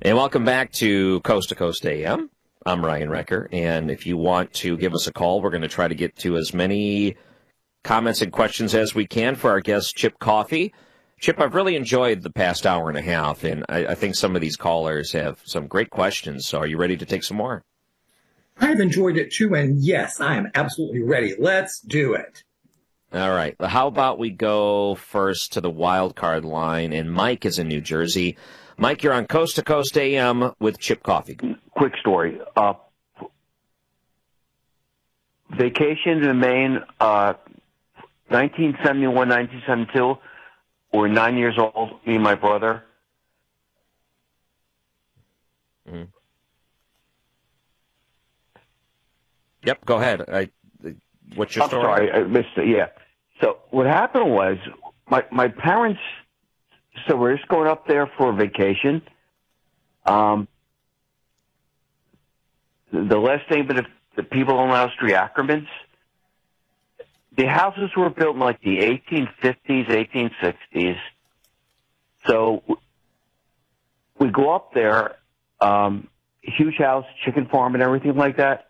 And welcome back to Coast AM. I'm Ryan Recker, and if you want to give us a call, we're going to try to get to as many comments and questions as we can for our guest, Chip Coffey. Chip, I've really enjoyed the past hour and a half, and I think some of these callers have some great questions, so are you ready to take some more? I've enjoyed it too, and yes, I am absolutely ready. Let's do it. All right. How about we go first to the wild card line, and Mike is in New Jersey. Mike, you're on Coast to Coast AM with Chip Coffey. Quick story. Vacation in Maine, 1971, 1972. We're 9 years old, me and my brother. Mm-hmm. Yep, go ahead. What's your story? I'm sorry, I missed it, yeah. So what happened was my parents, so we're just going up there for a vacation. The last name of the people on House Street, Ackermans, the houses were built in like the 1850s, 1860s. So we go up there, huge house, chicken farm and everything like that.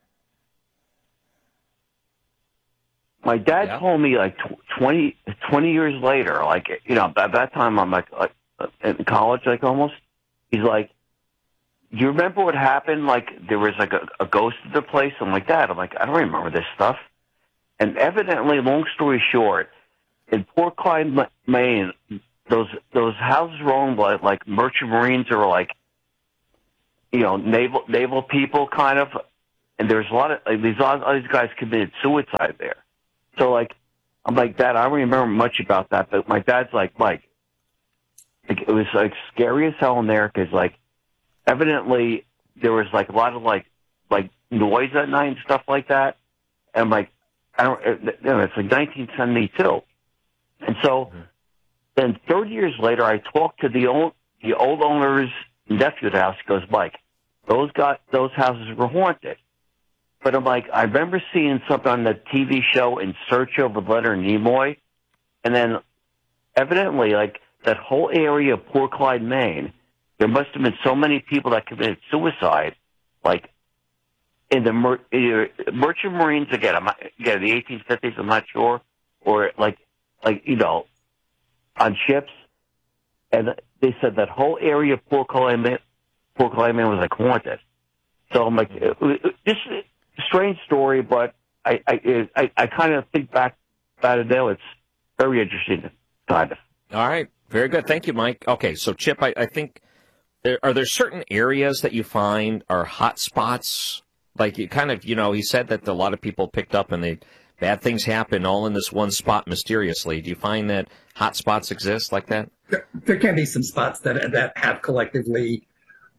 My dad told me like 20 years later, like, you know, at that time I'm like in college, like almost. He's like, do you remember what happened? Like there was like a ghost at the place, something like that. I'm like, I don't remember this stuff. And evidently, long story short, in Port Clyde, Maine, those houses were owned by like merchant marines or like, you know, naval people kind of. And there's a lot of these guys committed suicide there. So, like, I'm like, Dad, I don't remember much about that, but my dad's like, Mike, it was, like, scary as hell in there because, like, evidently there was, like, a lot of, like noise at night and stuff like that. And I'm like, it's like 1972. And so then 30 years later, I talked to the old owner's nephew of the house. He goes, Mike, those houses were haunted. But I'm like, I remember seeing something on the TV show In Search of Leonard Nimoy. And then evidently, like, that whole area of Port Clyde, Maine, there must have been so many people that committed suicide, like, in the merchant marines, again, the 1850s, I'm not sure, or like, you know, on ships. And they said that whole area of Port Clyde, Maine was, like, haunted. So I'm like, just a strange story, but I kind of think back about it now. It's very interesting, kind of. All right. Very good. Thank you, Mike. Okay, so, Chip, I think, are there certain areas that you find are hot spots? Like, you kind of, you know, he said that a lot of people picked up and bad things happen all in this one spot mysteriously. Do you find that hot spots exist like that? There can be some spots that have collectively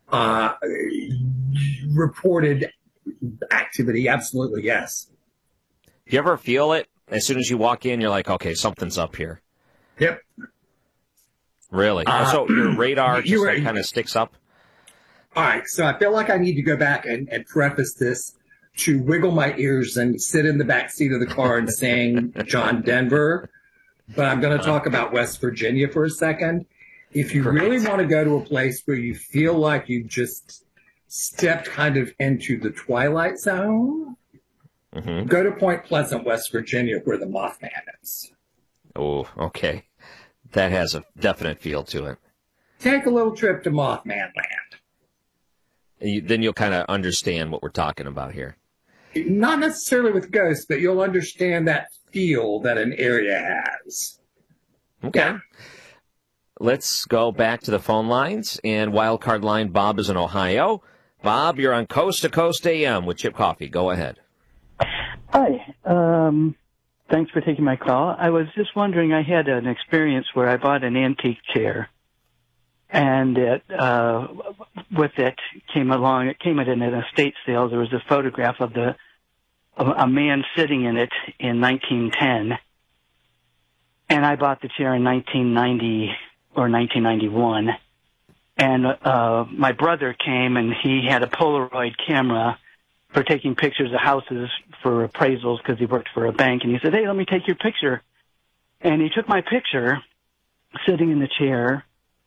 reported activity. Absolutely, yes. Do you ever feel it? As soon as you walk in, you're like, okay, something's up here. Yep. Really? So your radar just kind of sticks up? All right, so I feel like I need to go back and preface this to wiggle my ears and sit in the back seat of the car and sing John Denver. But I'm going to talk about West Virginia for a second. If you really want to go to a place where you feel like you just stepped kind of into the Twilight Zone, go to Point Pleasant, West Virginia, where the Mothman is. Oh, okay. That has a definite feel to it. Take a little trip to Mothman Land. Then you'll kind of understand what we're talking about here. Not necessarily with ghosts, but you'll understand that feel that an area has. Okay. Yeah. Let's go back to the phone lines. And wildcard line, Bob is in Ohio. Bob, you're on Coast to Coast AM with Chip Coffey. Go ahead. Hi. Thanks for taking my call. I was just wondering, I had an experience where I bought an antique chair. And with it came at an estate sale. There was a photograph of a man sitting in it in 1910. And I bought the chair in 1990 or 1991. And my brother came, and he had a Polaroid camera for taking pictures of houses for appraisals because he worked for a bank. And he said, "Hey, let me take your picture." And he took my picture sitting in the chair.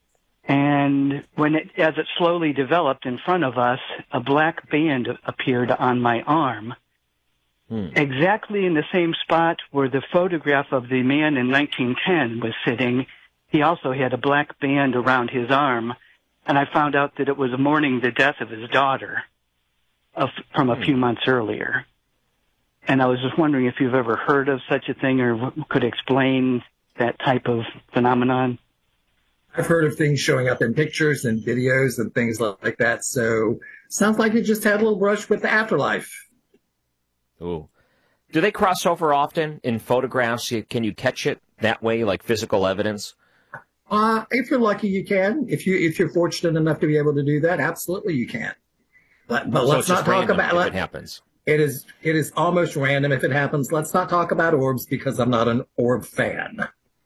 And as it slowly developed in front of us, a black band appeared on my arm, exactly in the same spot where the photograph of the man in 1910 was sitting. He also had a black band around his arm, and I found out that it was mourning the death of his daughter from a few months earlier. And I was just wondering if you've ever heard of such a thing or could explain that type of phenomenon. I've heard of things showing up in pictures and videos and things like that. So sounds like you just had a little brush with the afterlife. Ooh. Do they cross over often in photographs? Can you catch it that way, like physical evidence? If you're lucky, you can. If you're fortunate enough to be able to do that, absolutely you can. But so let's not talk about if it happens. It is almost random if it happens. Let's not talk about orbs because I'm not an orb fan.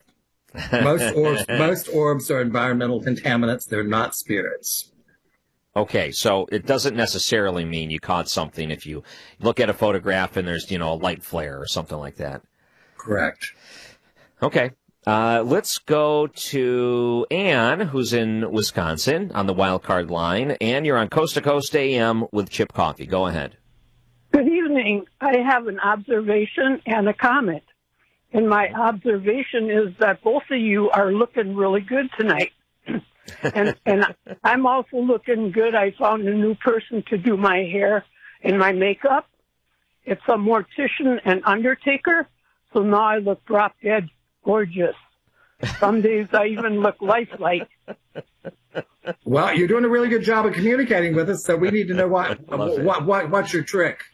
Most orbs are environmental contaminants. They're not spirits. Okay, so it doesn't necessarily mean you caught something if you look at a photograph and there's, a light flare or something like that. Correct. Okay. Let's go to Ann, who's in Wisconsin on the wild card line. Ann, you're on Coast to Coast AM with Chip Coffee. Go ahead. Good evening. I have an observation and a comment. And my observation is that both of you are looking really good tonight. and I'm also looking good. I found a new person to do my hair and my makeup. It's a mortician and undertaker. So now I look drop dead gorgeous. Some days I even look lifelike. Well, you're doing a really good job of communicating with us, so we need to know what's your trick.